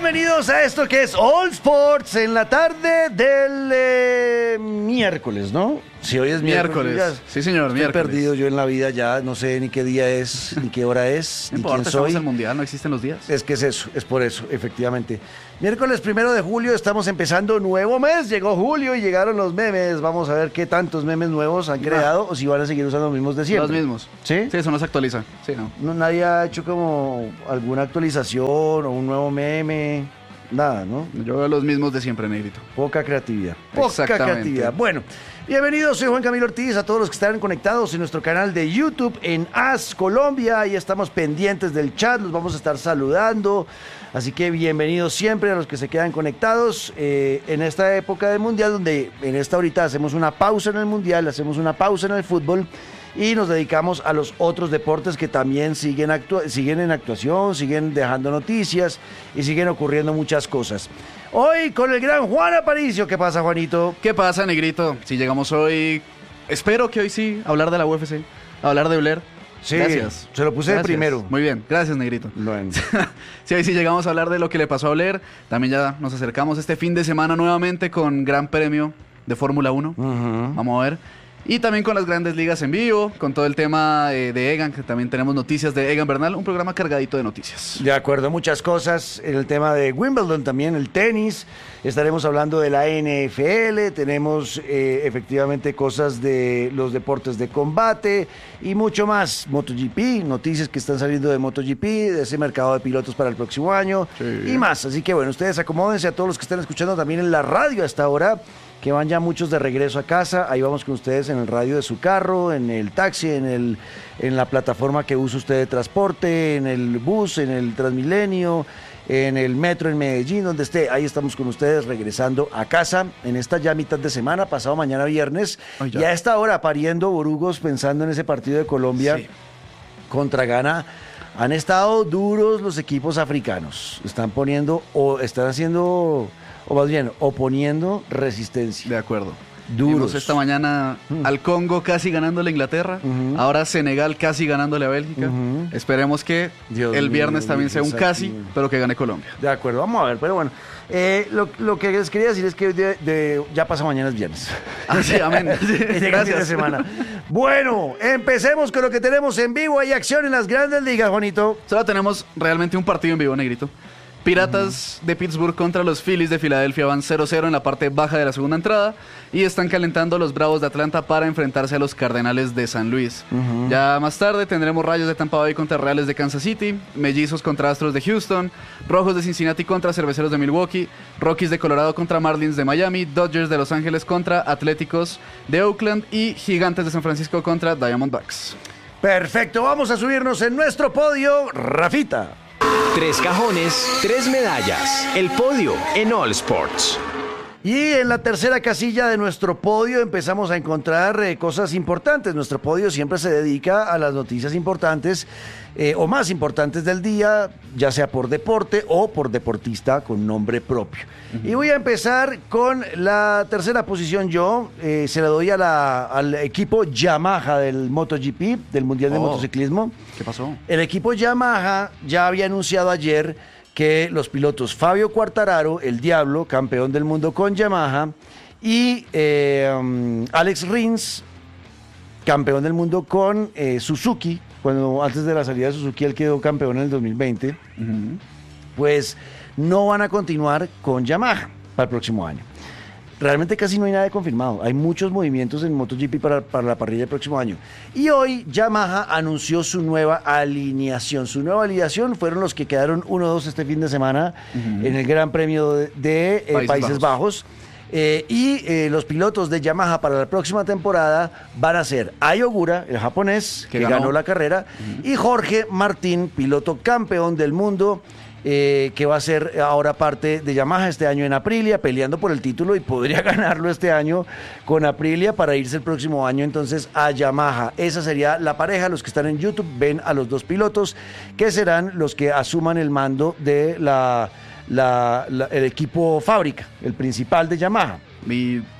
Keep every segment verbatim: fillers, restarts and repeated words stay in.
Bienvenidos a esto que es All Sports en la tarde del eh, miércoles, ¿no? Si hoy es miércoles. Miércoles. Sí, señor, Estoy miércoles. perdido yo en la vida ya, no sé ni qué día es, ni qué hora es, No ni importa, quién estamos soy. en el mundial, no existen los días. Es que es eso, es por eso, efectivamente. Miércoles primero de julio, estamos empezando nuevo mes, llegó julio y llegaron los memes. Vamos a ver qué tantos memes nuevos han creado o si van a seguir usando los mismos de siempre. Los mismos. ¿Sí? Sí, eso no se actualiza. Sí, no. No, nadie ha hecho como alguna actualización o un nuevo meme, nada, ¿no? Yo veo los mismos de siempre, negrito. Poca creatividad. Poca Exactamente. creatividad. Bueno, bienvenidos, soy Juan Camilo Ortiz, a todos los que están conectados en nuestro canal de YouTube en AS Colombia. Ahí estamos pendientes del chat, los vamos a estar saludando. Así que bienvenidos siempre a los que se quedan conectados eh, en esta época del Mundial, donde en esta ahorita hacemos una pausa en el Mundial, hacemos una pausa en el fútbol y nos dedicamos a los otros deportes que también siguen, actu- siguen en actuación, siguen dejando noticias y siguen ocurriendo muchas cosas. Hoy con el gran Juan Aparicio. ¿Qué pasa, Juanito? ¿Qué pasa, negrito? Si llegamos hoy, espero que hoy sí, a hablar de la U F C, a hablar de Blair. Sí, Gracias. se lo puse de Gracias. primero. Muy bien, gracias, negrito. Bueno. Sí, hoy sí llegamos a hablar de lo que le pasó a Blair. También ya nos acercamos este fin de semana nuevamente con Gran Premio de Fórmula uno. Uh-huh. Vamos a ver. Y también con las grandes ligas en vivo, con todo el tema eh, de Egan, que también tenemos noticias de Egan Bernal, un programa cargadito de noticias. De acuerdo, muchas cosas. En el tema de Wimbledon también, el tenis. Estaremos hablando de la N F L. Tenemos eh, efectivamente cosas de los deportes de combate y mucho más. MotoGP, noticias que están saliendo de MotoGP, de ese mercado de pilotos para el próximo año Sí. y más. Así que bueno, ustedes acomódense, a todos los que están escuchando también en la radio hasta ahora, que van ya muchos de regreso a casa. Ahí vamos con ustedes en el radio de su carro, en el taxi, en el en la plataforma que usa usted de transporte, en el bus, en el Transmilenio, en el metro en Medellín, donde esté. Ahí estamos con ustedes regresando a casa en esta ya mitad de semana, pasado mañana viernes. Ay, ya. Y a esta hora pariendo borugos, pensando en ese partido de Colombia Sí. contra Ghana. Han estado duros los equipos africanos. Están poniendo o están haciendo, o más bien, oponiendo resistencia. De acuerdo. Duros. Vimos esta mañana Mm. al Congo casi ganándole a Inglaterra, Ujú. ahora Senegal casi ganándole a Bélgica. Ujú. Esperemos que Dios el viernes mío, también sea un Virgen casi, Santísima. pero que gane Colombia. De acuerdo, vamos a ver, pero bueno. Eh, lo, lo que les quería decir es que de- de- ya pasa mañana es viernes. Ah, sí, amén. Sí, Y llega el fin de gracias. semana. Bueno, empecemos con lo que tenemos en vivo. Hay acción en las grandes ligas, Juanito. Solo tenemos realmente un partido en vivo, negrito. Piratas de Pittsburgh contra los Phillies de Filadelfia van cero cero en la parte baja de la segunda entrada y están calentando los Bravos de Atlanta para enfrentarse a los Cardenales de San Luis. Ujú. Ya más tarde tendremos Rayos de Tampa Bay contra Reales de Kansas City, Mellizos contra Astros de Houston, Rojos de Cincinnati contra Cerveceros de Milwaukee, Rockies de Colorado contra Marlins de Miami, Dodgers de Los Ángeles contra Atléticos de Oakland y Gigantes de San Francisco contra Diamondbacks. Perfecto, vamos a subirnos en nuestro podio, Rafita. Tres cajones, tres medallas. El podio en All Sports. Y en la tercera casilla de nuestro podio empezamos a encontrar eh, cosas importantes. Nuestro podio siempre se dedica a las noticias importantes eh, o más importantes del día, ya sea por deporte o por deportista con nombre propio. Y voy a empezar con la tercera posición yo. Eh, se la doy a la- al equipo Yamaha del MotoGP, del Mundial de Oh. Motociclismo. ¿Qué pasó? El equipo Yamaha ya había anunciado ayer que los pilotos Fabio Quartararo, el Diablo, campeón del mundo con Yamaha, y eh, um, Alex Rins, campeón del mundo con eh, Suzuki, cuando antes de la salida de Suzuki él quedó campeón en el dos mil veinte, Ujú. pues no van a continuar con Yamaha para el próximo año. Realmente casi no hay nada confirmado. Hay muchos movimientos en MotoGP para, para la parrilla del próximo año. Y hoy Yamaha anunció su nueva alineación. Su nueva alineación fueron los que quedaron uno dos este fin de semana Ujú. en el Gran Premio de, de, eh, Países, Países Bajos. Bajos. Eh, y eh, los pilotos de Yamaha para la próxima temporada van a ser Ai Ogura, el japonés, que, Que ganó. ganó la carrera, y Jorge Martín, piloto campeón del mundo, eh, que va a ser ahora parte de Yamaha este año en Aprilia, peleando por el título y podría ganarlo este año con Aprilia para irse el próximo año entonces a Yamaha. Esa sería la pareja. Los que están en YouTube ven a los dos pilotos que serán los que asuman el mando de la, la- la- el equipo fábrica, el principal de Yamaha. Y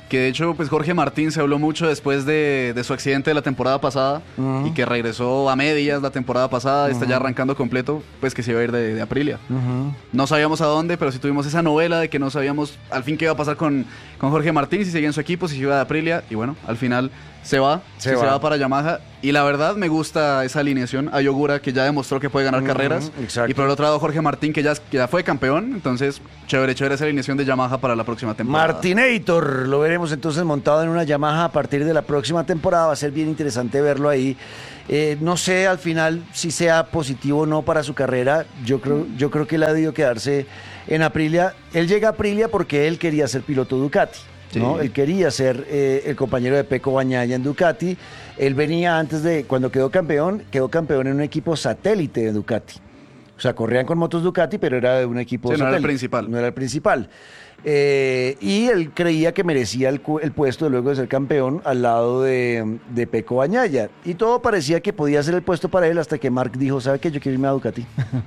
Que de hecho, pues Jorge Martín se habló mucho después de, de su accidente de la temporada pasada uh-huh. y que regresó a medias la temporada pasada, uh-huh. está ya arrancando completo, pues que se iba a ir de, de Aprilia. Uh-huh. No sabíamos a dónde, pero sí tuvimos esa novela de que no sabíamos al fin qué iba a pasar con, con Jorge Martín, si seguía en su equipo, si se iba de Aprilia, y bueno, al final se va, se, sí va. se va para Yamaha. Y la verdad me gusta esa alineación. Hay Ogura, que ya demostró que puede ganar uh-huh. carreras. Exacto. Y por el otro lado Jorge Martín, que ya, que ya fue campeón. Entonces, chévere, chévere esa alineación de Yamaha para la próxima temporada. Martinator, lo veremos entonces montado en una Yamaha a partir de la próxima temporada. Va a ser bien interesante verlo ahí. Eh, no sé al final si sea positivo o no para su carrera. Yo creo, yo creo que él ha debido quedarse en Aprilia. Él llega a Aprilia porque él quería ser piloto Ducati. Sí. ¿No? Él quería ser eh, el compañero de Pecco Bagnaia en Ducati. Él venía antes de, cuando quedó campeón, quedó campeón en un equipo satélite de Ducati. O sea, corrían con motos Ducati, pero era de un equipo sí, satélite. No era el principal. No era el principal. Eh, y él creía que merecía el, el puesto luego de ser campeón al lado de, de Pecco Bagnaia. Y todo parecía que podía ser el puesto para él hasta que Marc dijo, ¿sabe qué? Yo quiero irme a Ducati.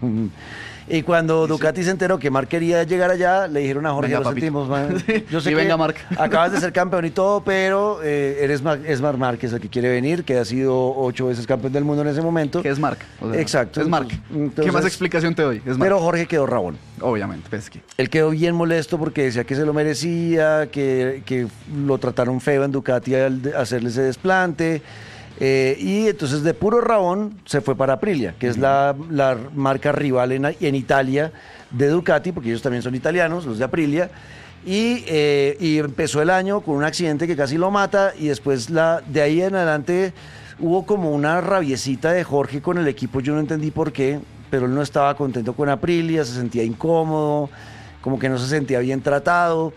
Y cuando Ducati sí. se enteró que Marc quería llegar allá, le dijeron a Jorge, venga, lo papito. sentimos, man. Yo sé y que venga, Marc. acabas de ser campeón y todo, pero eh, eres Mar es Marc Márquez el que quiere venir, que ha sido ocho veces campeón del mundo en ese momento. ¿Qué es Marc? O sea, exacto. Es Marc. Entonces, ¿qué más explicación te doy? Es Marc. Pero Jorge quedó rabón. Obviamente, pues que... Él quedó bien molesto porque decía que se lo merecía, que, que lo trataron feo en Ducati al hacerle ese desplante. Eh, y entonces de puro rabón se fue para Aprilia, que uh-huh. es la, la marca rival en, en Italia de Ducati, porque ellos también son italianos, los de Aprilia. Y, eh, y empezó el año con un accidente que casi lo mata, y después la, de ahí en adelante hubo como una rabiecita de Jorge con el equipo. Yo no entendí por qué, pero él no estaba contento con Aprilia, se sentía incómodo, como que no se sentía bien tratado.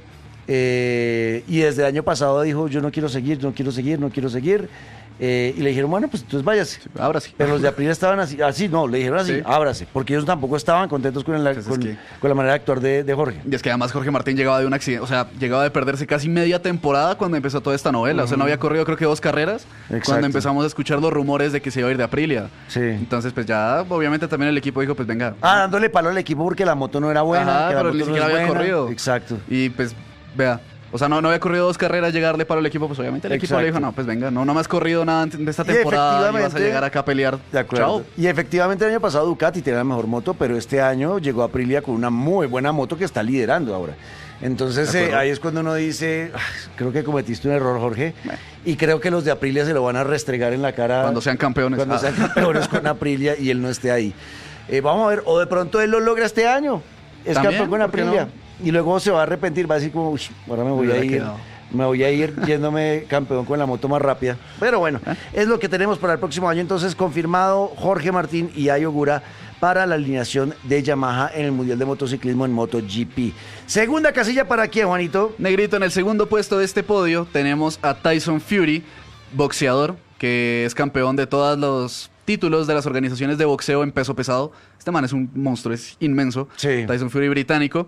Eh, y desde el año pasado dijo, yo no quiero seguir, no quiero seguir, no quiero seguir. Eh, y le dijeron, bueno, pues entonces váyase. Sí, ábrase. Pero los de Aprilia estaban así, así no, le dijeron así, sí. ábrase, porque ellos tampoco estaban contentos con, el, con, es que... con la manera de actuar de, de Jorge. Y es que además Jorge Martín llegaba de un accidente, o sea, llegaba de perderse casi media temporada cuando empezó toda esta novela. Uh-huh. O sea, no había corrido creo que dos carreras. Exacto. Cuando empezamos a escuchar los rumores de que se iba a ir de Aprilia. Sí. Entonces, pues ya, obviamente también el equipo dijo, pues venga. Ah, dándole palo al equipo porque la moto no era buena. Ajá, que pero la ni moto siquiera no había buena. corrido. Exacto. Y pues, vea. O sea, no, no había corrido dos carreras, llegarle para el equipo, pues obviamente el Exacto. equipo le dijo, no, pues venga, no, no me has corrido nada de esta temporada y vas a llegar acá a pelear. De acuerdo. Chao. Y efectivamente el año pasado Ducati tenía la mejor moto, pero este año llegó a Aprilia con una muy buena moto que está liderando ahora. Entonces eh, ahí es cuando uno dice, creo que cometiste un error, Jorge, bueno. y creo que los de Aprilia se lo van a restregar en la cara. Cuando sean campeones. Cuando ah. sean campeones con Aprilia y él no esté ahí. Eh, vamos a ver, o de pronto él lo logra este año. Es campeón con Aprilia. No? Y luego se va a arrepentir, va a decir como, uy, ahora me voy me a ir. Quedado. Me voy a ir yéndome campeón con la moto más rápida. Pero bueno, ¿Eh? es lo que tenemos para el próximo año. Entonces, confirmado Jorge Martín y Ai Ogura para la alineación de Yamaha en el Mundial de Motociclismo en MotoGP. Segunda casilla para quién, Juanito. Negrito, en el segundo puesto de este podio tenemos a Tyson Fury, boxeador, que es campeón de todos los títulos de las organizaciones de boxeo en peso pesado. Este man es un monstruo, es inmenso. Sí. Tyson Fury británico.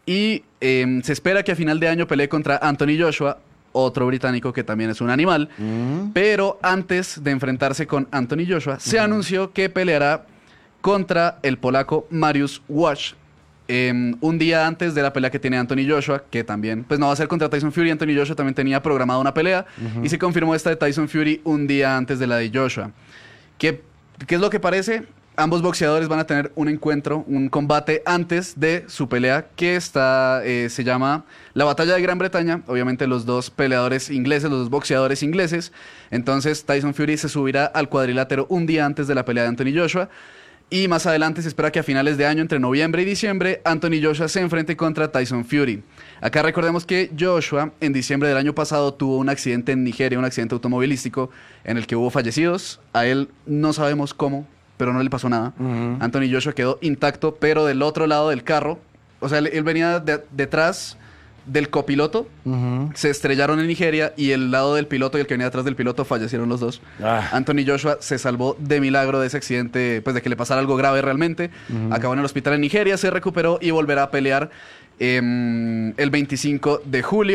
Y eh, se espera que a final de año pelee contra Anthony Joshua, otro británico que también es un animal. Mm. Pero antes de enfrentarse con Anthony Joshua, mm. se anunció que peleará contra el polaco Mariusz Wach. Eh, un día antes de la pelea que tiene Anthony Joshua, que también, pues no va a ser contra Tyson Fury. Anthony Joshua también tenía programada una pelea. Mm-hmm. Y se confirmó esta de Tyson Fury un día antes de la de Joshua. ¿Qué, qué es lo que parece? Ambos boxeadores van a tener un encuentro, un combate antes de su pelea que está, eh, se llama la Batalla de Gran Bretaña. Obviamente los dos peleadores ingleses, los dos boxeadores ingleses. Entonces Tyson Fury se subirá al cuadrilátero un día antes de la pelea de Anthony Joshua. Y más adelante se espera que a finales de año, entre noviembre y diciembre, Anthony Joshua se enfrente contra Tyson Fury. Acá recordemos que Joshua en diciembre del año pasado tuvo un accidente en Nigeria, un accidente automovilístico en el que hubo fallecidos. A él no sabemos cómo, pero no le pasó nada. Uh-huh. Anthony Joshua quedó intacto, pero del otro lado del carro, o sea, él, él venía de, detrás del copiloto, uh-huh. se estrellaron en Nigeria y el lado del piloto y el que venía detrás del piloto fallecieron los dos. Ah. Anthony Joshua se salvó de milagro de ese accidente, pues de que le pasara algo grave realmente. Uh-huh. Acabó en el hospital en Nigeria, se recuperó y volverá a pelear eh, el veinticinco de julio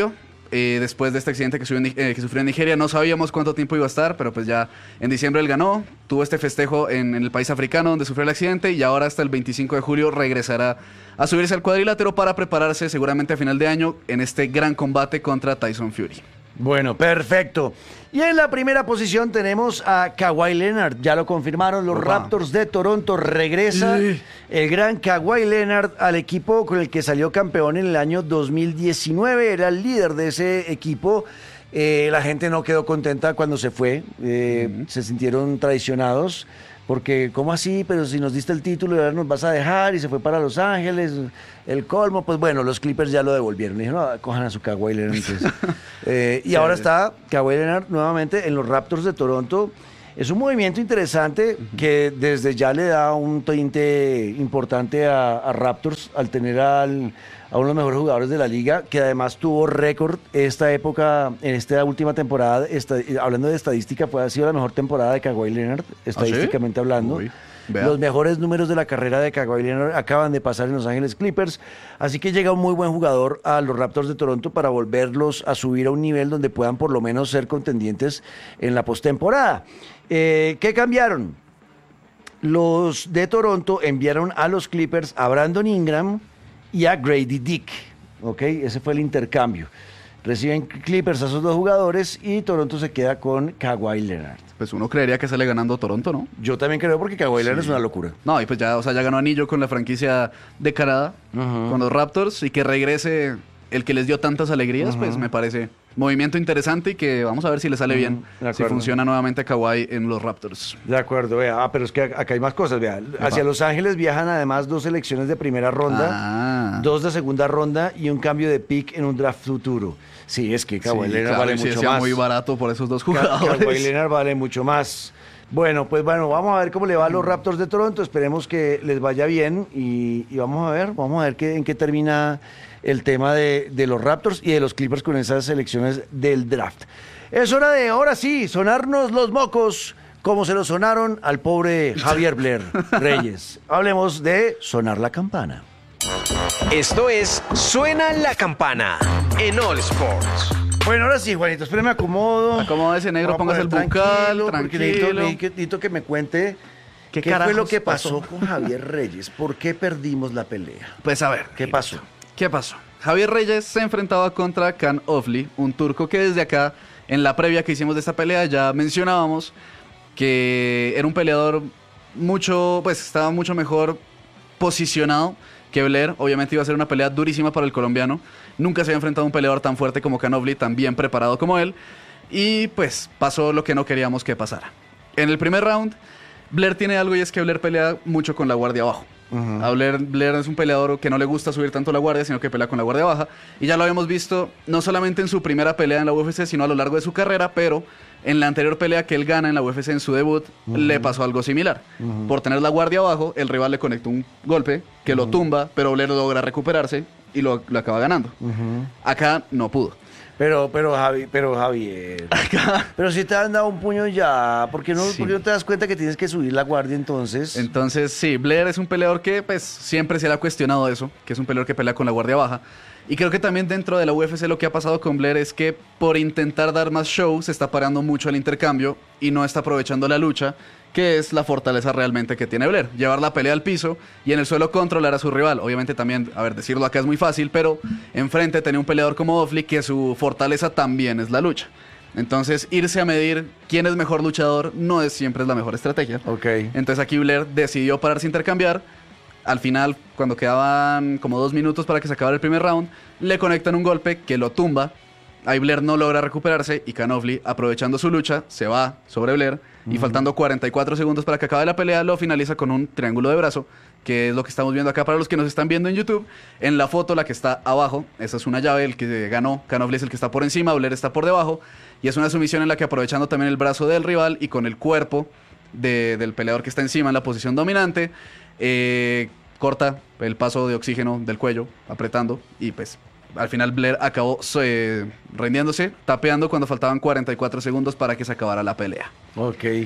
eh, después de este accidente que, subió en, eh, que sufrió en Nigeria. No sabíamos cuánto tiempo iba a estar, pero pues ya en diciembre él ganó, tuvo este festejo en, en el país africano donde sufrió el accidente y ahora hasta el veinticinco de julio regresará a subirse al cuadrilátero para prepararse seguramente a final de año en este gran combate contra Tyson Fury. Bueno, perfecto. Y en la primera posición tenemos a Kawhi Leonard. Ya lo confirmaron, los Opa. Raptors de Toronto. Regresa Sí. el gran Kawhi Leonard al equipo con el que salió campeón en el año dos mil diecinueve. Era el líder de ese equipo. Eh, la gente no quedó contenta cuando se fue. Eh, uh-huh. Se sintieron traicionados. Porque, ¿cómo así? Pero si nos diste el título y ahora nos vas a dejar y se fue para Los Ángeles, el colmo. Pues bueno, los Clippers ya lo devolvieron. Dijeron, no, cojan a su Kawhi Leonard. eh, y sí, ahora está Kawhi Leonard nuevamente en los Raptors de Toronto. Es un movimiento interesante uh-huh. que desde ya le da un tinte importante a, a Raptors al tener al, a uno de los mejores jugadores de la liga, que además tuvo récord esta época, en esta última temporada, esta, hablando de estadística, fue, ha sido la mejor temporada de Kawhi Leonard, estadísticamente ¿Ah, sí? hablando. Uy, los mejores números de la carrera de Kawhi Leonard acaban de pasar en Los Ángeles Clippers, así que llega un muy buen jugador a los Raptors de Toronto para volverlos a subir a un nivel donde puedan por lo menos ser contendientes en la postemporada. Eh, ¿Qué cambiaron? Los de Toronto enviaron a los Clippers a Brandon Ingram y a Grady Dick, ¿ok? Ese fue el intercambio. Reciben Clippers a esos dos jugadores y Toronto se queda con Kawhi Leonard. Pues uno creería que sale ganando Toronto, ¿no? Yo también creo porque Kawhi Leonard sí. es una locura. No, y pues ya, o sea, ya ganó anillo con la franquicia de Canadá, uh-huh. con los Raptors, y que regrese el que les dio tantas alegrías, uh-huh. pues me parece movimiento interesante y que vamos a ver si le sale uh-huh. bien, si funciona nuevamente Kawhi en los Raptors. De acuerdo, vea, ah, pero es que acá hay más cosas, vea. Hacia Los Ángeles viajan además dos selecciones de primera ronda, ah. dos de segunda ronda y un cambio de pick en un draft futuro. Sí, es que Kawhi sí, Leonard claro, vale sí, mucho más. muy barato por esos dos jugadores. Kawhi Leonard vale mucho más. Bueno, pues bueno, vamos a ver cómo le va a los Raptors de Toronto. Esperemos que les vaya bien y, y vamos a ver, vamos a ver qué, en qué termina el tema de, de los Raptors y de los Clippers con esas selecciones del draft. Es hora de, ahora sí, sonarnos los mocos como se los sonaron al pobre Javier Blair Reyes. Hablemos de sonar la campana. Esto es Suena la Campana en All Sports. Bueno, ahora sí, Juanito, espérame, me acomodo. Acomódese, negro, póngase el bucal, tranquilo. tranquilo. Necesito, necesito que me cuente qué, qué fue lo que pasó, pasó con Javier Reyes. ¿Por qué perdimos la pelea? Pues a ver. ¿Qué pasó? ¿Qué pasó? Javier Reyes se enfrentaba contra Can Ofli, un turco que desde acá, en la previa que hicimos de esta pelea, ya mencionábamos que era un peleador mucho, pues estaba mucho mejor posicionado que Blair. Obviamente iba a ser una pelea durísima para el colombiano. Nunca se había enfrentado a un peleador tan fuerte como Can Ofli, tan bien preparado como él. Y pues pasó lo que no queríamos que pasara. En el primer round, Blair tiene algo y es que Blair pelea mucho con la guardia abajo. Uh-huh. A Blair, Blair es un peleador que no le gusta subir tanto la guardia, sino que pelea con la guardia baja. Y ya lo habíamos visto no solamente en su primera pelea en la U F C, sino a lo largo de su carrera, pero en la anterior pelea que él gana en la U F C en su debut, uh-huh. le pasó algo similar. Uh-huh. Por tener la guardia abajo, el rival le conectó un golpe que uh-huh. lo tumba, pero Blair logra recuperarse y lo, lo acaba ganando. Uh-huh. Acá no pudo. Pero, pero, Javi, pero Javier, Acá. pero si te han dado un puño ya, ¿por qué, no, sí. ¿por qué no te das cuenta que tienes que subir la guardia entonces? Entonces, sí, Blair es un peleador que pues siempre se le ha cuestionado eso, que es un peleador que pelea con la guardia baja. Y creo que también dentro de la U F C lo que ha pasado con Blair es que por intentar dar más show se está parando mucho el intercambio y no está aprovechando la lucha, que es la fortaleza realmente que tiene Blair. Llevar la pelea al piso y en el suelo controlar a su rival. Obviamente también, a ver, decirlo acá es muy fácil, pero enfrente tenía un peleador como Ofli que su fortaleza también es la lucha. Entonces, irse a medir quién es mejor luchador no es siempre es la mejor estrategia. Okay. Entonces aquí Blair decidió pararse a intercambiar. Al final, cuando quedaban como dos minutos para que se acabara el primer round, le conectan un golpe que lo tumba. Ahí Blair no logra recuperarse y Can Ofli, aprovechando su lucha, se va sobre Blair. Uh-huh. Y faltando cuarenta y cuatro segundos para que acabe la pelea, lo finaliza con un triángulo de brazo, que es lo que estamos viendo acá para los que nos están viendo en YouTube. En la foto, la que está abajo, esa es una llave, el que ganó, Can Ofli es el que está por encima, Blair está por debajo. Y es una sumisión en la que, aprovechando también el brazo del rival y con el cuerpo de, del peleador que está encima en la posición dominante, eh, corta el paso de oxígeno del cuello, apretando, y pues al final Blair acabó eh, rindiéndose, tapeando cuando faltaban cuarenta y cuatro segundos para que se acabara la pelea. Ok.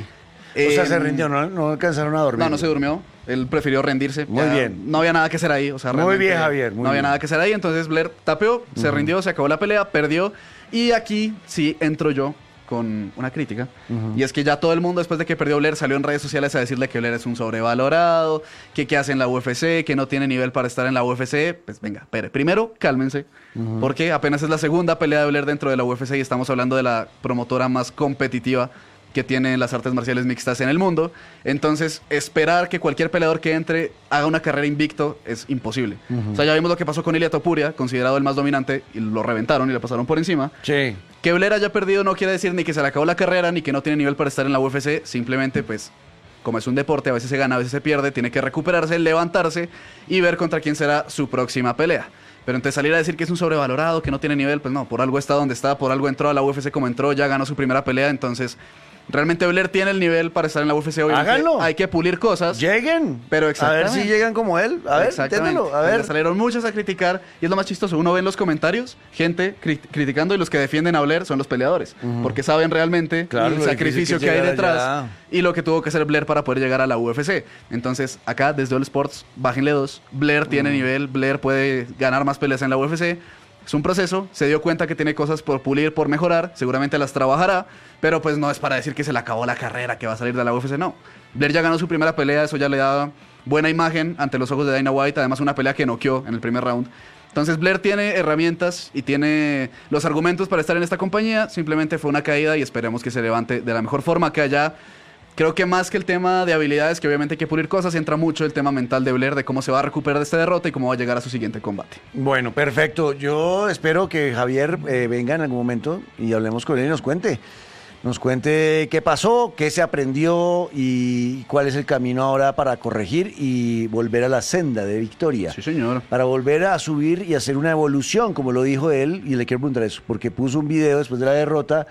O sea, Eh, se rindió, ¿no? No alcanzaron a dormir. No, no se durmió. Él prefirió rendirse. Muy Ya bien. No había nada que hacer ahí. O sea, Muy realmente bien, Javier, muy no había bien. nada que hacer ahí. Entonces Blair tapeó, se rindió, se acabó la pelea, perdió. Y aquí sí entro yo con una crítica. Y es que ya todo el mundo, después de que perdió Blair, salió en redes sociales a decirle que Blair es un sobrevalorado, que qué hace en la U F C, que no tiene nivel para estar en la U F C. Pues venga, pero primero cálmense. Porque apenas es la segunda pelea de Blair dentro de la U F C y estamos hablando de la promotora más competitiva que tiene las artes marciales mixtas en el mundo. Entonces, esperar que cualquier peleador que entre haga una carrera invicto es imposible. O sea, ya vimos lo que pasó con Ilia Topuria, considerado el más dominante, y lo reventaron y le pasaron por encima. Sí. Que Blair haya perdido no quiere decir ni que se le acabó la carrera, ni que no tiene nivel para estar en la U F C. Simplemente, pues, como es un deporte, a veces se gana, a veces se pierde, tiene que recuperarse, levantarse y ver contra quién será su próxima pelea. Pero entonces salir a decir que es un sobrevalorado, que no tiene nivel, pues no, por algo está donde está, por algo entró a la U F C como entró, ya ganó su primera pelea, entonces realmente Blair tiene el nivel para estar en la U F C. Obviamente Háganlo. hay que pulir cosas. Lleguen. Pero A ver exactamente. si llegan como él. A ver, Exactamente. inténtalo. A Le ver. salieron muchos a criticar y es lo más chistoso. Uno ve en los comentarios gente cri- criticando y los que defienden a Blair son los peleadores. Porque saben realmente Claro, el lo difícil sacrificio que que, hay llegar detrás allá. y lo que tuvo que hacer Blair para poder llegar a la U F C. Entonces, acá desde All Sports, bájenle dos. Blair tiene nivel, Blair puede ganar más peleas en la U F C. Es un proceso, se dio cuenta que tiene cosas por pulir, por mejorar, seguramente las trabajará, pero pues no es para decir que se le acabó la carrera, que va a salir de la U F C, no. Blair ya ganó su primera pelea, eso ya le da buena imagen ante los ojos de Dana White, además una pelea que noqueó en el primer round. Entonces Blair tiene herramientas y tiene los argumentos para estar en esta compañía, simplemente fue una caída y esperemos que se levante de la mejor forma, que haya... Creo que más que el tema de habilidades, que obviamente hay que pulir cosas, entra mucho el tema mental de Blair, de cómo se va a recuperar de esta derrota y cómo va a llegar a su siguiente combate. Bueno, perfecto. Yo espero que Javier eh, venga en algún momento y hablemos con él y nos cuente. Nos cuente qué pasó, qué se aprendió y cuál es el camino ahora para corregir y volver a la senda de victoria. Sí, señor. Para volver a subir y hacer una evolución, como lo dijo él, y le quiero preguntar eso, porque puso un video después de la derrota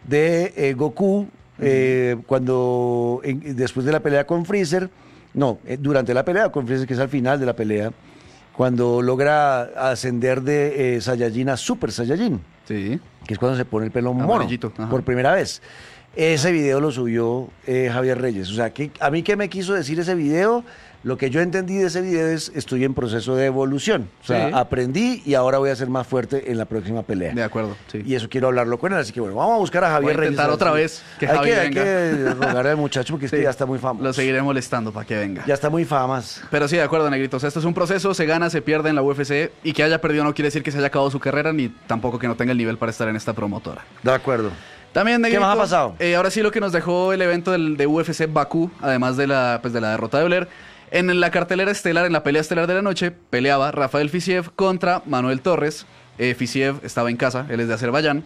de eh, Goku, eh, cuando en- después de la pelea con Freezer, no, eh, durante la pelea con Freezer, que es al final de la pelea, cuando logra ascender de eh, Saiyajin a Super Saiyajin, Sí. que es cuando se pone el pelo mono Amarillito, ajá. por primera vez. Ese video lo subió eh, Javier Reyes. O sea, que, ¿a mí qué me quiso decir ese video? Lo que yo entendí de ese video es, estoy en proceso de evolución. O sea, Sí. aprendí y ahora voy a ser más fuerte en la próxima pelea. De acuerdo, sí. Y eso quiero hablarlo con él. Así que bueno, vamos a buscar a Javier Voy a Reyes. intentar ver otra si- vez que hay Javi que, hay venga. que rogarle al muchacho porque es Sí. que ya está muy famoso. Lo seguiré molestando para que venga. Ya está muy famoso. Pero sí, de acuerdo, negritos. Esto es un proceso, se gana, se pierde en la U F C y que haya perdido no quiere decir que se haya acabado su carrera ni tampoco que no tenga el nivel para estar en esta promotora. De acuerdo. También, negrito, más ha pasado? eh, ahora sí lo que nos dejó el evento del, de U F C Bakú, además de la, pues, de la derrota de Blair. En la cartelera estelar, en la pelea estelar de la noche, peleaba Rafael Fisiev contra Manuel Torres. Eh, Fisiev estaba en casa, él es de Azerbaiyán.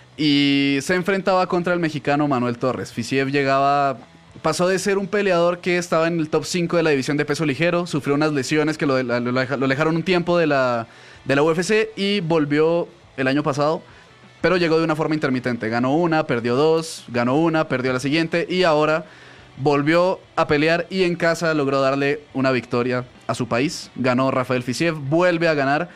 Y se enfrentaba contra el mexicano Manuel Torres. Fisiev llegaba... Pasó de ser un peleador que estaba en el top cinco de la división de peso ligero, sufrió unas lesiones que lo, lo, lo lo alejaron un tiempo de la, de la U F C y volvió el año pasado, pero llegó de una forma intermitente. Ganó una, perdió dos, ganó una, perdió la siguiente y ahora volvió a pelear y en casa logró darle una victoria a su país. Ganó Rafael Fisiev, vuelve a ganar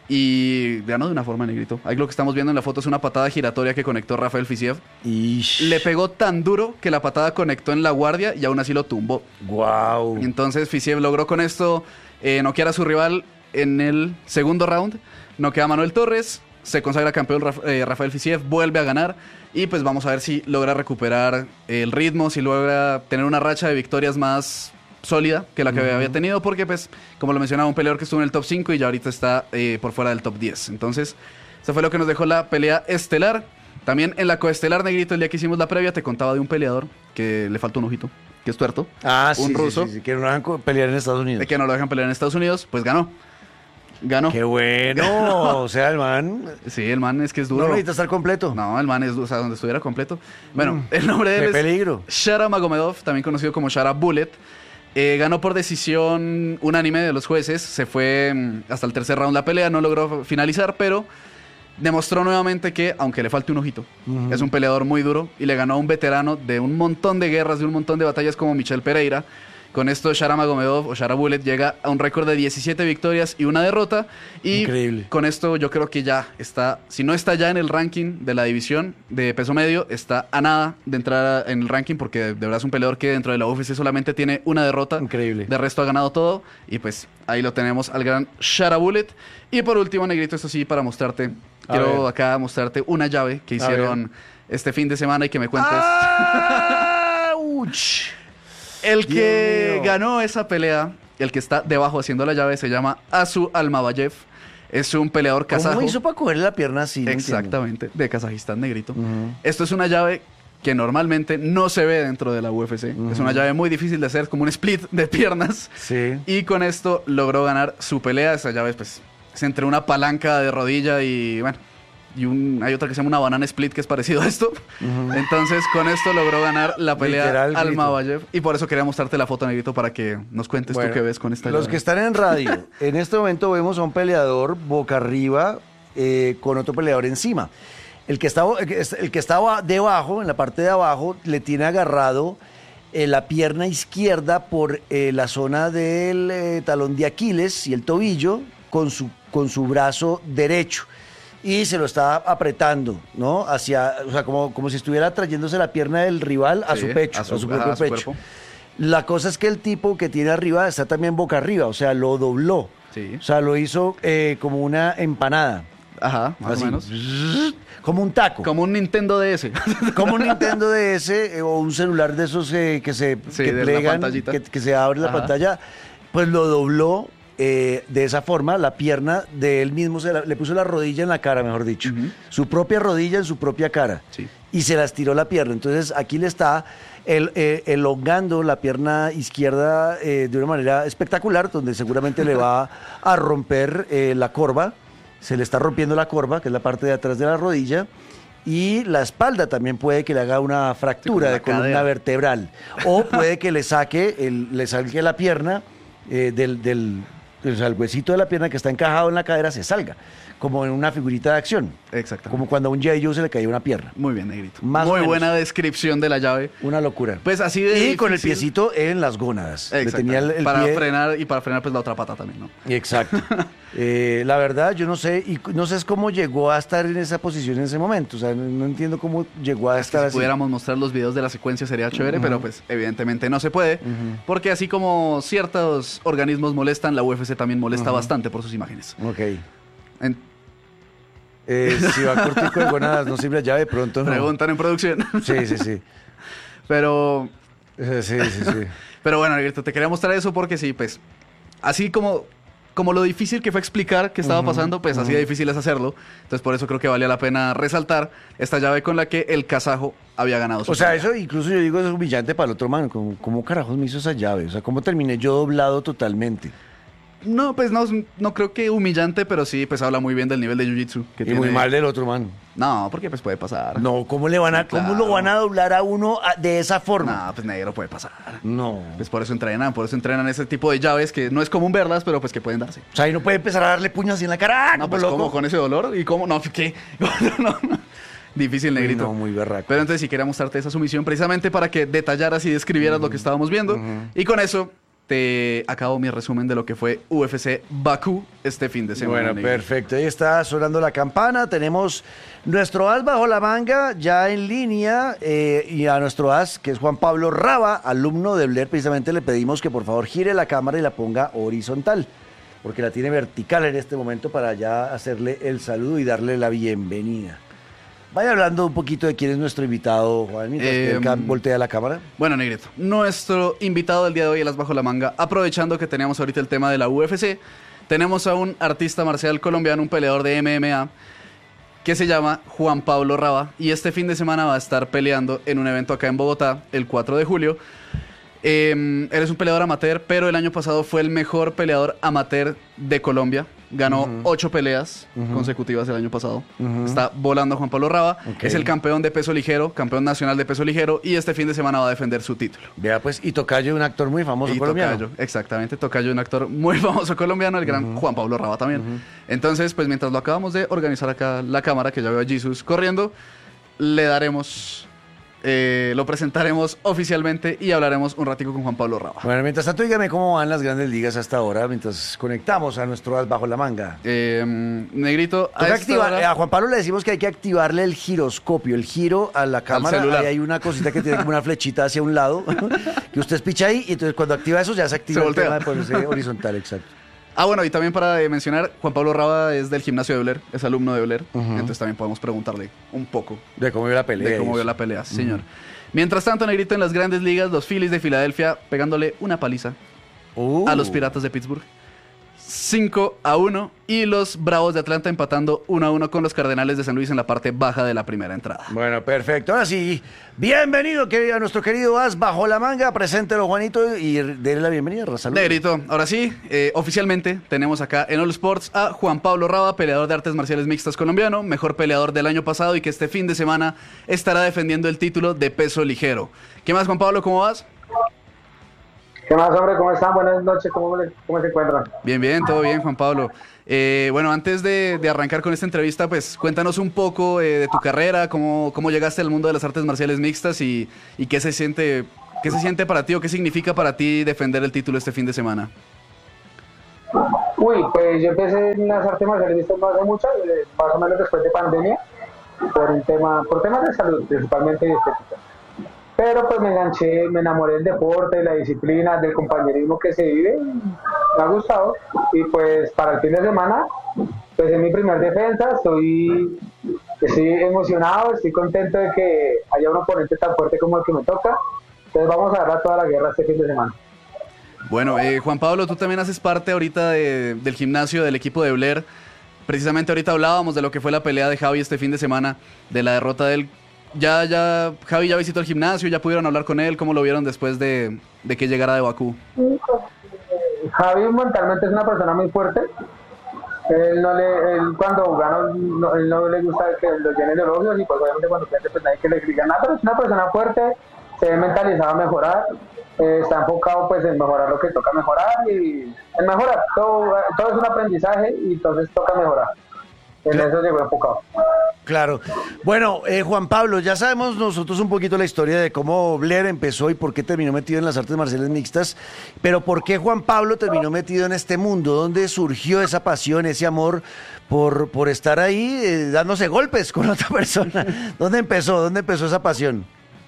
y ganó de una forma, negrito. Ahí lo que estamos viendo en la foto es una patada giratoria que conectó Rafael Fisiev. Y... Le pegó tan duro que la patada conectó en la guardia y aún así lo tumbó. Wow. Y entonces Fisiev logró con esto eh, noquear a su rival en el segundo round. Noquea a Manuel Torres, se consagra campeón Raf- eh, Rafael Fisiev, vuelve a ganar. Y pues vamos a ver si logra recuperar el ritmo, si logra tener una racha de victorias más sólida que la que había tenido. Porque pues, como lo mencionaba, un peleador que estuvo en el top cinco y ya ahorita está eh, por fuera del top diez. Entonces, eso fue lo que nos dejó la pelea estelar. También en la coestelar, negrito, el día que hicimos la previa, te contaba de un peleador que le falta un ojito, que es tuerto. Ah, sí, un sí, ruso. sí, sí, que no dejan co- pelear en Estados Unidos. De que no lo dejan pelear en Estados Unidos, pues ganó. Ganó. Qué bueno. O sea, el man Sí, el man es que es no duro. necesita estar completo. No, el man es, o sea, donde estuviera completo. Bueno, el nombre de Qué él es peligro. Shara Magomedov, también conocido como Shara Bullet. Eh, ganó por decisión unánime de los jueces. Se fue mm, hasta el tercer round la pelea, no logró finalizar, pero demostró nuevamente que, aunque le falte un ojito, es un peleador muy duro y le ganó a un veterano de un montón de guerras, de un montón de batallas como Michel Pereira, Con esto, Shara Magomedov o Shara Bullet llega a un récord de diecisiete victorias y una derrota. Y Increíble. Con esto yo creo que ya está, si no está ya en el ranking de la división de peso medio, está a nada de entrar en el ranking porque de verdad es un peleador que dentro de la U F C solamente tiene una derrota. Increíble. De resto ha ganado todo y pues ahí lo tenemos al gran Shara Bullet. Y por último, Negrito, esto sí, para mostrarte, A quiero ver. acá mostrarte una llave que A hicieron este fin de semana y que me cuentes. ¡Auch! El que Dios mío. ganó esa pelea, el que está debajo haciendo la llave, se llama Asu Almabayev. Es un peleador kazajo. ¿Cómo hizo para cogerle la pierna así? No Exactamente, de Kazajistán, Negrito. Ujú. Esto es una llave que normalmente no se ve dentro de la U F C. Ujú. Es una llave muy difícil de hacer, es como un split de piernas. Sí. Y con esto logró ganar su pelea. Esa llave, pues, es entre una palanca de rodilla y, bueno, y un, hay otra que se llama una banana split que es parecido a esto. Ujú. Entonces, con esto logró ganar la pelea Literal, grito. Almabayev. Y por eso quería mostrarte la foto, Negrito, para que nos cuentes Bueno, tú qué ves con esta Los llave. que están en radio, en este momento vemos a un peleador boca arriba eh, con otro peleador encima. El que, estaba, el que es- el que estaba debajo, en la parte de abajo, le tiene agarrado eh, la pierna izquierda por eh, la zona del eh, talón de Aquiles y el tobillo con su, con su brazo derecho. Y se lo está apretando, ¿no? Hacia, o sea, como, como si estuviera trayéndose la pierna del rival a Sí, su pecho, a a su, su- propio ajá, a su pecho. cuerpo. La cosa es que el tipo que tiene arriba está también boca arriba, o sea, lo dobló. Sí. O sea, lo hizo eh, como una empanada. Ajá, más así, o menos. Como un taco. Como un Nintendo D S. Como un Nintendo D S eh, o un celular de esos eh, que se Sí, que de la plegan, pantallita. que, que se abre la Ajá. pantalla, pues lo dobló eh, de esa forma, la pierna de él mismo, se la- le puso la rodilla en la cara, mejor dicho. Ujú. Su propia rodilla en su propia cara. Sí. Y se la estiró la pierna. Entonces aquí le está el- eh, elongando la pierna izquierda eh, de una manera espectacular, donde seguramente le va a romper eh, la corva. Se le está rompiendo la corva, que es la parte de atrás de la rodilla. Y la espalda también puede que le haga una fractura Sí, de con la columna cadera. vertebral. O puede que le saque, el, le saque la pierna eh, del, del o sea, el huesito de la pierna que está encajado en la cadera se salga, como en una figurita de acción. Exactamente. Como cuando a un G I. Joe se le caía una pierna. Muy bien, Negrito. Más o Muy menos. buena descripción de la llave. Una locura. Pues así de y con el difícil. piecito en las gónadas. Le Exacto. tenía el, el para pie- frenar y para frenar pues la otra pata también, ¿no? Exacto. Eh, la verdad, yo no sé, y no sé es cómo llegó a estar en esa posición en ese momento. O sea, no, no entiendo cómo llegó a Es que estar si así. pudiéramos mostrar los videos de la secuencia sería chévere, pero pues evidentemente no se puede, porque así como ciertos organismos molestan, la U F C también molesta bastante por sus imágenes. Ok. En- Eh, si va cortico de gónadas, no sirve la llave, pronto no. Preguntan en producción. Sí, sí, sí. pero, Eh, Sí, sí, sí. pero bueno, Negrito, te quería mostrar eso porque sí, pues, así como, como lo difícil que fue explicar qué estaba pasando, pues así de difícil es hacerlo. Entonces por eso creo que valía la pena resaltar esta llave con la que el kazajo había ganado su O sea, pelea. eso incluso yo digo es humillante para el otro man. ¿Cómo, cómo carajos me hizo esa llave? O sea, ¿cómo terminé yo doblado totalmente? No, pues no, no creo que humillante, pero sí, pues habla muy bien del nivel de Jiu-Jitsu que Y tiene. muy mal del otro man. No, porque pues puede pasar. No, ¿cómo le van a, Sí, cómo claro. lo van a doblar a uno a- de esa forma? No, pues negro puede pasar. No. Pues por eso entrenan, por eso entrenan ese tipo de llaves que no es común verlas, pero pues que pueden darse. O sea, y no puede empezar a darle puños así en la cara. ¡Ah, No, como pues loco! ¿cómo? ¿Con ese dolor? ¿Y cómo? No, ¿qué? No, no. Difícil, Uy, negrito. no, muy berraco. Pero entonces sí quería mostrarte esa sumisión precisamente para que detallaras y describieras lo que estábamos viendo. Y con eso te acabo mi resumen de lo que fue U F C Bakú este fin de semana. Bueno, negro. perfecto. Ahí está sonando la campana. Tenemos nuestro as bajo la manga ya en línea eh, y a nuestro as, que es Juan Pablo Raba, alumno de Blair. Precisamente le pedimos que por favor gire la cámara y la ponga horizontal, porque la tiene vertical en este momento para ya hacerle el saludo y darle la bienvenida. Vaya hablando un poquito de quién es nuestro invitado, Juan, mientras que él Em, ca- voltea la cámara. Bueno, Negrito, nuestro invitado del día de hoy, el as bajo la manga, aprovechando que teníamos ahorita el tema de la U F C, tenemos a un artista marcial colombiano, un peleador de M M A, que se llama Juan Pablo Raba, y este fin de semana va a estar peleando en un evento acá en Bogotá, el cuatro de julio. Eh, él es un peleador amateur, pero el año pasado fue el mejor peleador amateur de Colombia. Ganó ocho peleas consecutivas el año pasado. Está volando Juan Pablo Raba. Ok. Es el campeón de peso ligero, campeón nacional de peso ligero, y este fin de semana va a defender su título. Vea pues, y Tocayo, un actor muy famoso Y colombiano. Tocayo, exactamente, Tocayo, un actor muy famoso colombiano, el gran Juan Pablo Raba también. Entonces, pues mientras lo acabamos de organizar acá la cámara, que ya veo a Jesus corriendo, le daremos eh, lo presentaremos oficialmente y hablaremos un ratico con Juan Pablo Raba. Bueno, mientras tanto, dígame cómo van las grandes ligas hasta ahora, mientras conectamos a nuestro as bajo la manga. Eh, Negrito, a, Toca esta activar- hora- a Juan Pablo le decimos que hay que activarle el giroscopio, el giro a la cámara. celular. Ahí hay una cosita que tiene como una flechita hacia un lado, que usted picha ahí, y entonces cuando activa eso ya se activa Se el voltea. tema de ponerse horizontal, exacto. Ah, bueno, y también para eh, mencionar, Juan Pablo Raba es del gimnasio de Euler, es alumno de Euler, entonces también podemos preguntarle un poco De cómo vio la pelea. de cómo y vio eso. la pelea, sí, señor. Mientras tanto, Negrito, en las grandes ligas, los Phillies de Filadelfia pegándole una paliza Uh. a los Piratas de Pittsburgh. cinco a uno. Y los Bravos de Atlanta empatando uno a uno con los Cardenales de San Luis en la parte baja de la primera entrada. Bueno, perfecto. Ahora sí, bienvenido que- a nuestro querido as bajo la manga. Preséntelo, Juanito, y déle la bienvenida. Salud. Negrito, ahora sí, eh, oficialmente tenemos acá en All Sports a Juan Pablo Raba, peleador de artes marciales mixtas colombiano, mejor peleador del año pasado y que este fin de semana estará defendiendo el título de peso ligero. ¿Qué más, Juan Pablo? ¿Cómo vas? ¿Qué más, hombre? ¿Cómo están? Buenas noches. ¿Cómo, le- cómo se encuentran? Bien, bien, todo bien, Juan Pablo. Eh, bueno, antes de, de arrancar con esta entrevista, pues cuéntanos un poco eh, de tu carrera, cómo, cómo llegaste al mundo de las artes marciales mixtas y, y qué se siente, qué se siente para ti o qué significa para ti defender el título este fin de semana. Uy, pues yo empecé en las artes marciales mixtas no hace mucho, eh, más o menos después de pandemia, por un tema, por temas de salud, principalmente y estética. Pero pues me enganché, me enamoré del deporte, de la disciplina, del compañerismo que se vive, y me ha gustado. Y pues para el fin de semana, pues es mi primer defensa, estoy, estoy emocionado, estoy contento de que haya un oponente tan fuerte como el que me toca. Entonces vamos a dar a toda la guerra este fin de semana. Bueno, eh, Juan Pablo, tú también haces parte ahorita de- del gimnasio del equipo de Euler. Precisamente ahorita hablábamos de lo que fue la pelea de Javi este fin de semana, de la derrota de él. Ya, ya, Javi ya visitó el gimnasio, ya pudieron hablar con él, ¿cómo lo vieron después de, de que llegara de Bakú? Javi mentalmente es una persona muy fuerte. Él no le, él cuando gana, no, él no le gusta que lo llenen de elogios y pues obviamente cuando pierde pues nadie que le diga nada, pero es una persona fuerte, se ve mentalizado a mejorar, eh, está enfocado pues en mejorar lo que toca mejorar y en mejorar, todo, todo es un aprendizaje y entonces toca mejorar. En eso llegó enfocado. Claro. Bueno, eh, Juan Pablo, ya sabemos nosotros un poquito la historia de cómo Blair empezó y por qué terminó metido en las artes marciales mixtas, pero ¿por qué Juan Pablo terminó metido en este mundo? ¿Dónde surgió esa pasión, ese amor por, por estar ahí eh, dándose golpes con otra persona? ¿Dónde empezó? ¿Dónde empezó esa pasión?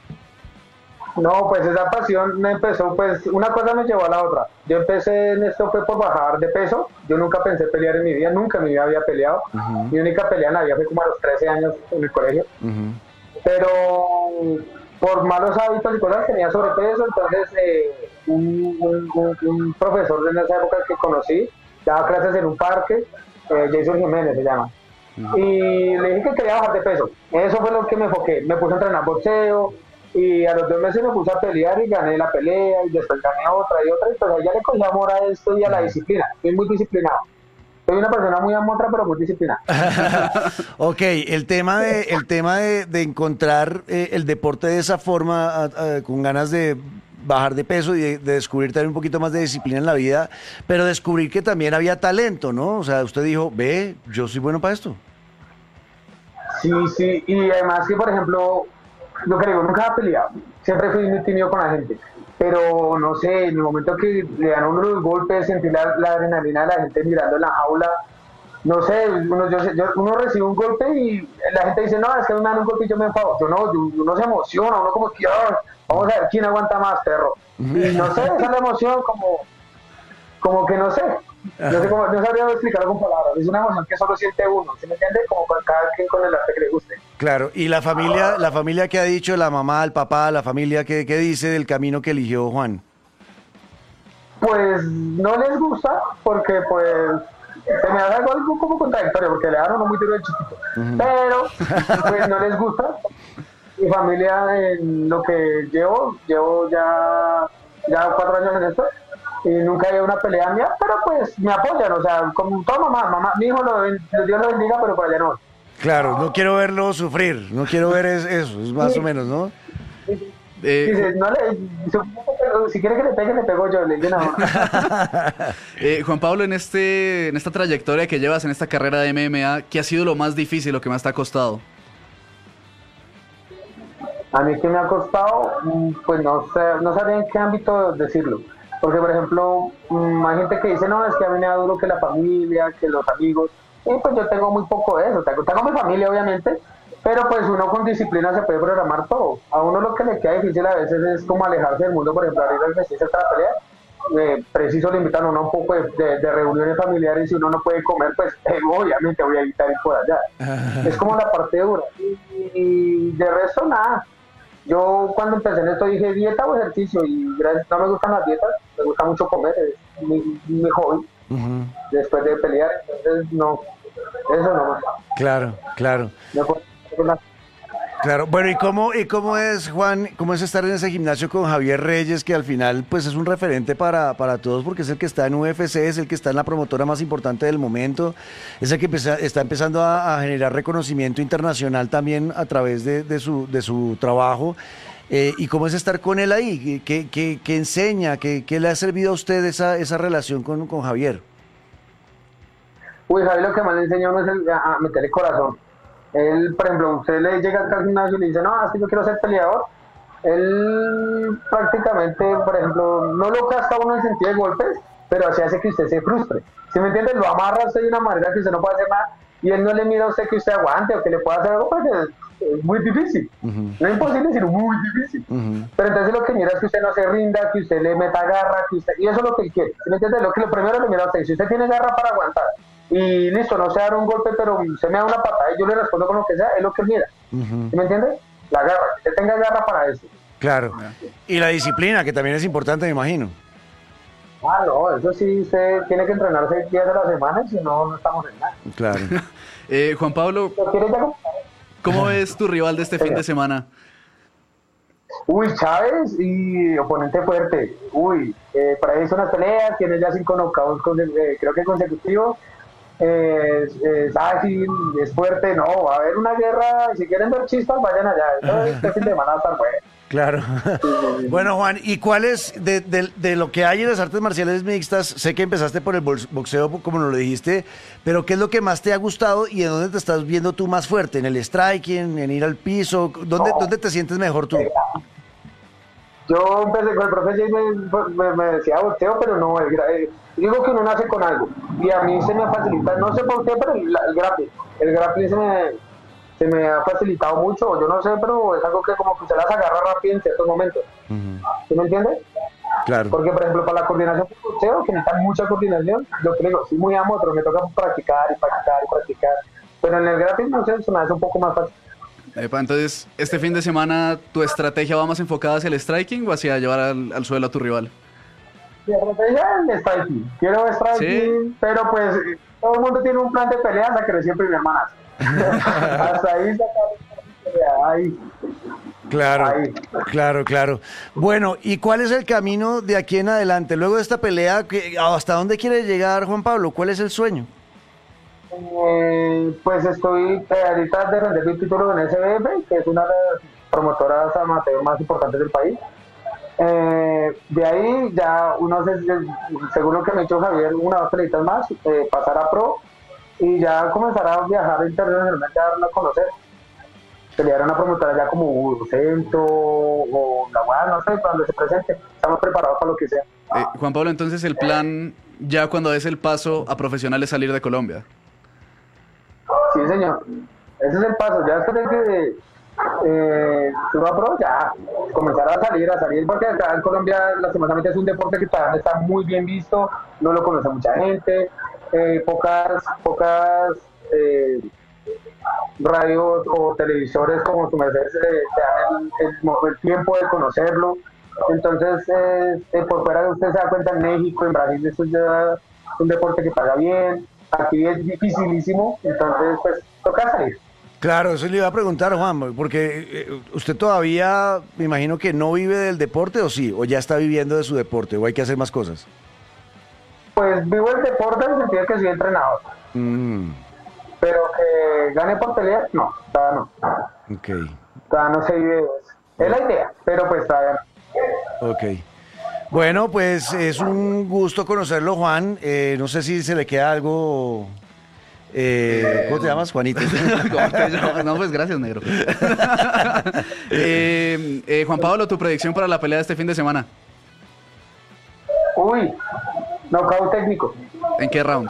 No, pues esa pasión me empezó, pues una cosa me llevó a la otra. Yo empecé en esto fue por bajar de peso. Yo nunca pensé pelear en mi vida, nunca en mi vida había peleado. Uh-huh. Mi única pelea en la vida fue como a los trece años en el colegio. Uh-huh. Pero por malos hábitos y cosas tenía sobrepeso, entonces eh, un, un, un, un profesor de esa época que conocí daba clases en un parque, eh, Jason Jiménez se llama. Uh-huh. Y le dije que quería bajar de peso. Eso fue lo que me enfoqué. Me puse a entrenar boxeo. Y a los dos meses me puse a pelear y gané la pelea y después gané otra y otra y pues ya le cogí amor a esto y a la disciplina. Soy muy disciplinado. Soy una persona muy amotra pero muy disciplinada. Ok, el tema de, el tema de, de encontrar eh, el deporte de esa forma, a, a, con ganas de bajar de peso y de, de descubrir también un poquito más de disciplina en la vida, pero descubrir que también había talento, ¿no? O sea, usted dijo, ve, yo soy bueno para esto. Sí, sí, y además que por ejemplo... Lo que digo, nunca he peleado, siempre fui muy tímido con la gente, pero no sé, en el momento que le dan a uno los golpes, sentir la, la adrenalina de la gente mirando en la jaula, no sé, uno, yo, yo, uno recibe un golpe y la gente dice, no, es que me dan un golpe y yo me enfado, yo no, yo, uno se emociona, uno como que, oh, vamos a ver quién aguanta más, perro, y no sé, esa es la emoción como, como que no sé, no sé cómo, no sabría explicarlo con palabras, es una emoción que solo siente uno, ¿se me entiende? Como con cada quien con el arte que le guste. Claro, y la familia, la familia que ha dicho, la mamá, el papá, la familia que, que dice del camino que eligió Juan. Pues no les gusta porque pues se me hace algo, algo como contradictorio porque le dan uno muy duro de chiquito, uh-huh. Pero pues no les gusta. Mi familia en lo que llevo, llevo ya, ya cuatro años en esto y nunca hay una pelea mía, pero pues me apoyan, o sea, como toda mamá, mamá, mi hijo lo, Dios lo bendiga, pero por allá no. Claro, no quiero verlo sufrir, no quiero ver es, eso, es más sí. o menos, ¿no? Eh, Dice, no le, si quiere que le pegue, le pego yo, le digo no. eh, Juan Pablo, en este, en esta trayectoria que llevas, en esta carrera de M M A, ¿qué ha sido lo más difícil, lo que más te ha costado? A mí que me ha costado, mm, pues no sé, no sabría en qué ámbito decirlo. Porque, por ejemplo, mm, hay gente que dice, no, es que a mí me da duro que la familia, que los amigos. Y pues yo tengo muy poco de eso. Tengo, tengo mi familia, obviamente, pero pues uno con disciplina se puede programar todo. A uno lo que le queda difícil a veces es como alejarse del mundo. Por ejemplo, ahorita que se cerca la pelea, eh, preciso le invitan a uno un poco de, de, de reuniones familiares y si uno no puede comer, pues eh, obviamente voy a evitar ir por allá. Es como la parte dura. Y, y de resto, nada. Yo cuando empecé en esto dije dieta o ejercicio y gracias, no me gustan las dietas, me gusta mucho comer, es mi, mi hobby. Uh-huh. Después de pelear, entonces no, eso no más. Claro, claro. Mejor, mejor Claro, bueno, ¿y cómo, y cómo es, Juan, cómo es estar en ese gimnasio con Javier Reyes, que al final pues es un referente para, para todos, porque es el que está en U F C, es el que está en la promotora más importante del momento, es el que empeza, está empezando a, a generar reconocimiento internacional también a través de, de, su, de su trabajo, eh, y cómo es estar con él ahí, qué, qué, qué enseña, qué, qué le ha servido a usted esa, esa relación con, con Javier? Uy, Javier lo que más le enseña a uno es el, a, a meterle corazón. Él, por ejemplo, usted le llega al gimnasio y le dice, no, es que yo quiero ser peleador. Él prácticamente, por ejemplo, no lo casca uno en sentido de golpes, pero así hace que usted se frustre. ¿Sí me entiende? Lo amarra a usted de una manera que usted no puede hacer nada y él no le mira a usted que usted aguante o que le pueda hacer algo porque es, es muy difícil. Uh-huh. No es imposible, sino muy difícil. Uh-huh. Pero entonces lo que mira es que usted no se rinda, que usted le meta garra, que usted... y eso es lo que él quiere. ¿Sí me entiende? Lo que lo primero le mira a usted. Si usted tiene garra para aguantar, y listo, no se da un golpe, pero se me da una patada y yo le respondo con lo que sea, es lo que mira. Uh-huh. ¿Sí me entiende? La garra, que tenga garra para eso. Claro. Y la disciplina, que también es importante, me imagino. Ah, no, eso sí, usted tiene que entrenar seis días de la semana, si no, no estamos en nada. Claro. eh, Juan Pablo, ¿cómo ves tu rival de este fin de semana? Uy, Chávez y oponente fuerte. Uy, eh, para ahí hizo unas peleas, tiene ya cinco knockouts, con, eh, creo que consecutivos. Eh, es, es ágil, es fuerte. No, va a haber una guerra. Si quieren ver chispas, vayan allá. Eso este fin de semana va a estar bueno. Claro. Bueno, Juan, ¿y cuál es de, de, de lo que hay en las artes marciales mixtas? Sé que empezaste por el boxeo, como nos lo dijiste, pero ¿qué es lo que más te ha gustado y en dónde te estás viendo tú más fuerte? ¿En el striking, en ir al piso? ¿Dónde, no. ¿dónde te sientes mejor tú? Yo empecé con el profe y me, me, me decía boxeo, pero no, el, eh, digo que uno nace con algo y a mí se me facilita, no sé por qué, pero el, el grappling, el grappling se me, se me ha facilitado mucho, yo no sé, pero es algo que como que se las agarra rápido en ciertos momentos. Uh-huh. ¿Sí me entiendes? Claro. Porque, por ejemplo, para la coordinación del boxeo, que necesita mucha coordinación, yo te digo, soy muy amo, pero me toca practicar y practicar y practicar. Pero en el grappling, no sé, se me hace un poco más fácil. Epa, entonces, este fin de semana, ¿tu estrategia va más enfocada hacia el striking o hacia llevar al, al suelo a tu rival? Mi estrategia es el striking. Quiero striking, ¿sí? Pero pues todo el mundo tiene un plan de pelea hasta que recién primer manazo. Hasta ahí sacar ahí. Claro, ahí. claro, claro. Bueno, ¿y cuál es el camino de aquí en adelante? Luego de esta pelea, ¿hasta dónde quiere llegar, Juan Pablo? ¿Cuál es el sueño? Eh, pues estoy eh, ahorita de defender mi título en S B F, que es una de las promotoras amateur más importantes del país. Eh, de ahí ya uno se, según lo que me ha dicho Javier, una o dos peleas más, eh, pasar a pro y ya comenzar a viajar internacionalmente a darlo a conocer. Pelear a una promotora ya como Centro o La Guada, no sé, cuando se presente. Estamos preparados para lo que sea. Eh, Juan Pablo, entonces el plan ya cuando des el paso a profesional es salir de Colombia. Sí, señor. Ese es el paso. Ya después de que eh, suba pro, ya comenzar a salir, a salir, porque acá en Colombia, lastimosamente, es un deporte que todavía está muy bien visto, no lo conoce mucha gente, eh, pocas, pocas eh, radios o televisores como tu Mercedes eh, te dan el, el, el tiempo de conocerlo. Entonces, eh, eh, por fuera usted se da cuenta en México, en Brasil, eso ya es un deporte que paga bien. Aquí es dificilísimo, entonces pues toca salir. Claro, eso le iba a preguntar, Juan, porque eh, usted todavía, me imagino que no vive del deporte, ¿o sí? ¿O ya está viviendo de su deporte? ¿O hay que hacer más cosas? Pues vivo el deporte en el sentido de que soy entrenador. Mm. Pero que gane por pelear, no, todavía no. Ok. Todavía no se vive de eso. Es la idea, pero pues todavía no. Ok. Bueno, pues es un gusto conocerlo, Juan. Eh, no sé si se le queda algo Eh, ¿Cómo te llamas, Juanito? ¿Cómo te llamas? No, pues gracias, negro. eh, eh, Juan Pablo, tu predicción para la pelea de este fin de semana. Uy, knockout técnico. ¿En qué round?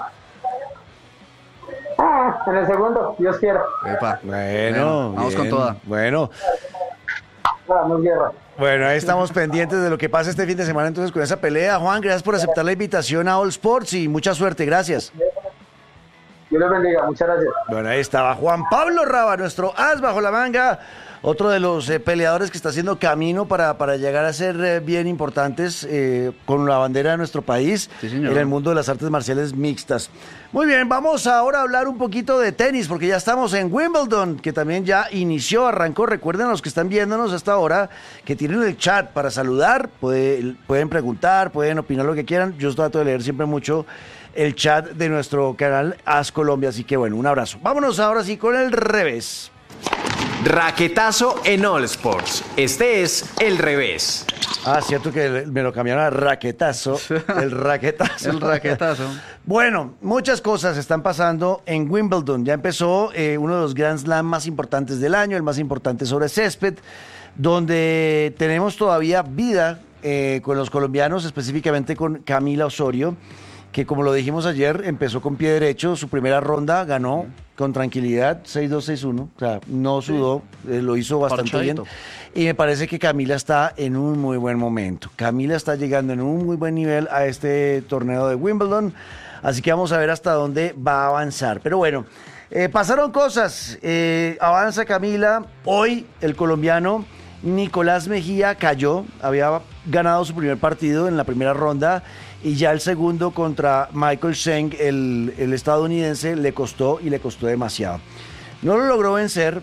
Ah, en el segundo, Dios quiera. Epa. Bueno, vamos bien. con toda. Bueno, Vamos, guerra. bueno, ahí estamos pendientes de lo que pasa este fin de semana entonces con esa pelea. Juan, gracias por aceptar la invitación a All Sports y mucha suerte, gracias. Dios les bendiga, muchas gracias. Bueno, ahí estaba Juan Pablo Raba, nuestro as bajo la manga, otro de los eh, peleadores que está haciendo camino para, para llegar a ser eh, bien importantes eh, con la bandera de nuestro país Sí, señor. en el mundo de las artes marciales mixtas. Muy bien, vamos ahora a hablar un poquito de tenis, porque ya estamos en Wimbledon, que también ya inició, arrancó. Recuerden a los que están viéndonos hasta ahora que tienen el chat para saludar, puede- pueden preguntar, pueden opinar lo que quieran. Yo trato de leer siempre mucho el chat de nuestro canal As Colombia, así que bueno, un abrazo. Vámonos ahora sí con el revés. Raquetazo en All Sports. Este es el revés. Ah, cierto que me lo cambiaron a raquetazo, el raquetazo. El raquetazo. Bueno, muchas cosas están pasando en Wimbledon. Ya empezó eh, uno de los Grand Slam más importantes del año, el más importante sobre césped, donde tenemos todavía vida eh, con los colombianos, específicamente con Camila Osorio, que como lo dijimos ayer, empezó con pie derecho, su primera ronda ganó con tranquilidad, seis dos, seis uno, o sea, no sudó, eh, lo hizo bastante Parchadito. bien. Y me parece que Camila está en un muy buen momento. Camila está llegando en un muy buen nivel a este torneo de Wimbledon, así que vamos a ver hasta dónde va a avanzar. Pero bueno, eh, pasaron cosas, eh, avanza Camila, hoy el colombiano Nicolás Mejía cayó, había ganado su primer partido en la primera ronda y ya el segundo contra Michael Cheng, el, el estadounidense, le costó y le costó demasiado. No lo logró vencer,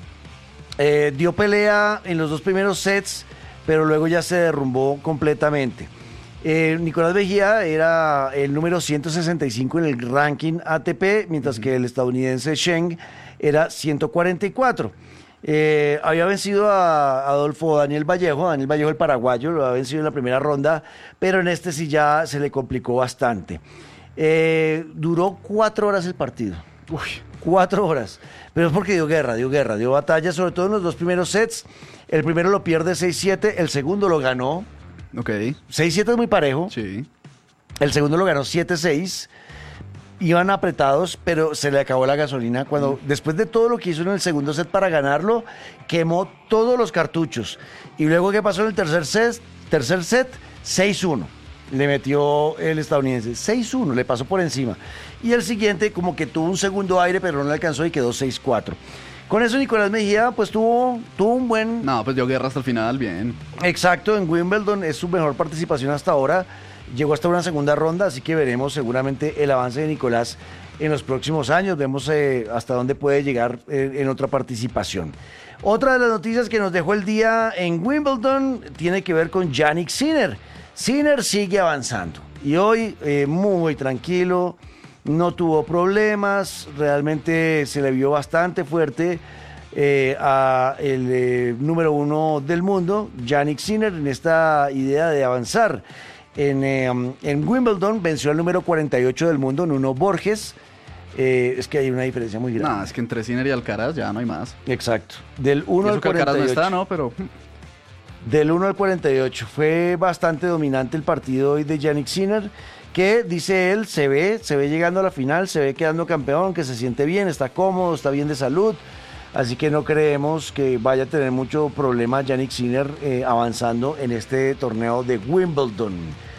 eh, dio pelea en los dos primeros sets, pero luego ya se derrumbó completamente. Eh, Nicolás Mejía era el número ciento sesenta y cinco en el ranking A T P, mientras que el estadounidense Cheng era ciento cuarenta y cuatro. Eh, había vencido a Adolfo Daniel Vallejo, Daniel Vallejo el paraguayo, lo había vencido en la primera ronda, pero en este sí ya se le complicó bastante. Eh, duró cuatro horas el partido. Uy. Cuatro horas. Pero es porque dio guerra, dio guerra, dio batalla, sobre todo en los dos primeros sets. El primero lo pierde seis siete, el segundo lo ganó. Ok. seis siete es muy parejo. Sí. El segundo lo ganó siete seis. Iban apretados, pero se le acabó la gasolina cuando, después de todo lo que hizo en el segundo set para ganarlo, quemó todos los cartuchos. Y luego, ¿qué pasó en el tercer set? Tercer set, seis uno. Le metió el estadounidense. seis uno, le pasó por encima. Y el siguiente, como que tuvo un segundo aire, pero no le alcanzó y quedó seis cuatro. Con eso, Nicolás Mejía, pues tuvo, tuvo un buen... No, pues dio guerra hasta el final, bien. Exacto, en Wimbledon es su mejor participación hasta ahora. Llegó hasta una segunda ronda, así que veremos seguramente el avance de Nicolás en los próximos años. Vemos eh, hasta dónde puede llegar eh, en otra participación. Otra de las noticias que nos dejó el día en Wimbledon tiene que ver con Jannik Sinner. Sinner sigue avanzando y hoy eh, muy tranquilo, no tuvo problemas, realmente se le vio bastante fuerte eh, a el eh, número uno del mundo, Jannik Sinner, en esta idea de avanzar. En, eh, en Wimbledon venció al número cuarenta y ocho del mundo, Nuno Borges. Eh, es que hay una diferencia muy grande. No, es que entre Sinner y Alcaraz ya no hay más. Exacto. Del Y uno eso al que Alcaraz cuarenta y ocho. no está, ¿no? Pero Del uno al cuarenta y ocho. Fue bastante dominante el partido hoy de Jannik Sinner, que dice él, se ve, se ve llegando a la final, se ve quedando campeón, que se siente bien, está cómodo, está bien de salud. Así que no creemos que vaya a tener mucho problema Jannik Sinner eh, avanzando en este torneo de Wimbledon.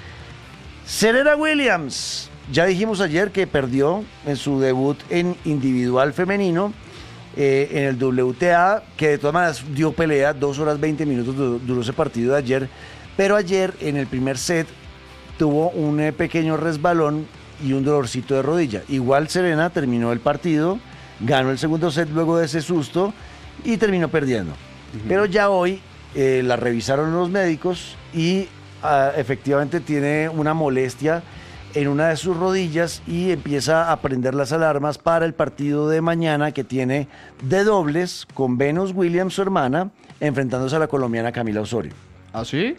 Serena Williams, ya dijimos ayer que perdió en su debut en individual femenino eh, en el W T A, que de todas maneras dio pelea, dos horas veinte minutos duró, duró ese partido de ayer, pero ayer en el primer set tuvo un eh, pequeño resbalón y un dolorcito de rodilla. Igual Serena terminó el partido, ganó el segundo set luego de ese susto y terminó perdiendo. Uh-huh. Pero ya hoy eh, la revisaron los médicos y uh, efectivamente tiene una molestia en una de sus rodillas y empieza a prender las alarmas para el partido de mañana que tiene de dobles con Venus Williams, su hermana, enfrentándose a la colombiana Camila Osorio. ¿Ah, sí?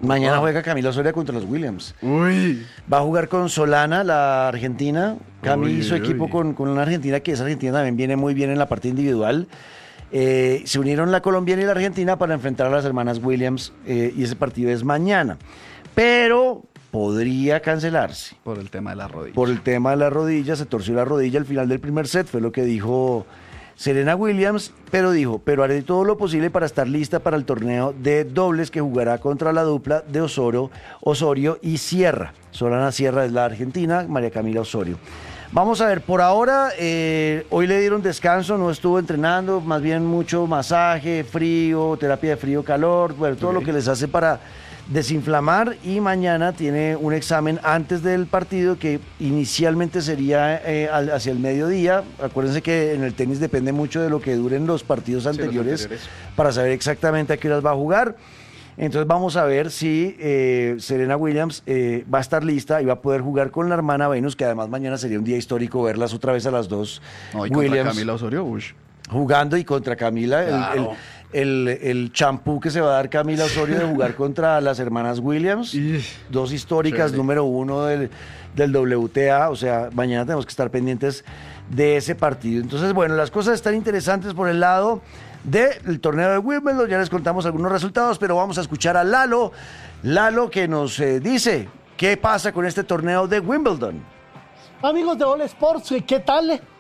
Mañana juega Camila Osorio contra los Williams. Uy. Va a jugar con Solana, la argentina. Cami Uy, hizo uy, equipo uy. con, con una argentina que esa argentina también viene muy bien en la parte individual. Eh, se unieron la colombiana y la argentina para enfrentar a las hermanas Williams eh, y ese partido es mañana. Pero podría cancelarse. Por el tema de la rodilla. Por el tema de la rodilla, se torció la rodilla al final del primer set, fue lo que dijo Serena Williams, pero dijo, pero haré todo lo posible para estar lista para el torneo de dobles que jugará contra la dupla de Osorio, Osorio y Sierra. Solana Sierra es la argentina, María Camila Osorio. Vamos a ver, por ahora, eh, hoy le dieron descanso, no estuvo entrenando, más bien mucho masaje, frío, terapia de frío, calor, bueno, todo Ok. lo que les hace para desinflamar, y mañana tiene un examen antes del partido que inicialmente sería eh, al- hacia el mediodía. Acuérdense que en el tenis depende mucho de lo que duren los partidos Sí, los anteriores, anteriores. para saber exactamente a qué horas va a jugar. Entonces vamos a ver si eh, Serena Williams eh, va a estar lista y va a poder jugar con la hermana Venus, que además mañana sería un día histórico verlas otra vez a las dos No, y contra Williams Camila Osorio, uy. jugando, y contra Camila, el- Claro. el, el, el champú que se va a dar Camila Osorio de jugar contra las hermanas Williams, Y- dos históricas, Chévere. número uno del, del W T A, o sea, mañana tenemos que estar pendientes de ese partido. Entonces, bueno, las cosas están interesantes por el lado del torneo de Wimbledon, ya les contamos algunos resultados, pero vamos a escuchar a Lalo, Lalo que nos eh, dice qué pasa con este torneo de Wimbledon. Amigos de All Sports, ¿qué tal?